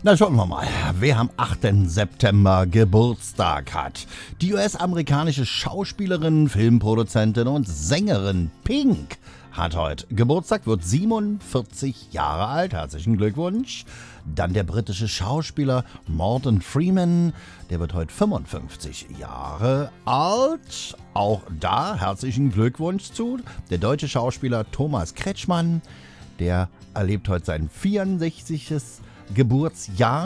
Na, schauen wir mal, wer am 8. September Geburtstag hat. Die US-amerikanische Schauspielerin, Filmproduzentin und Sängerin Pink hat heute Geburtstag, wird 47 Jahre alt. Herzlichen Glückwunsch. Dann der britische Schauspieler Morgan Freeman, der wird heute 55 Jahre alt. Auch da herzlichen Glückwunsch zu. Der deutsche Schauspieler Thomas Kretschmann, der erlebt heute sein 64. Geburtsjahr.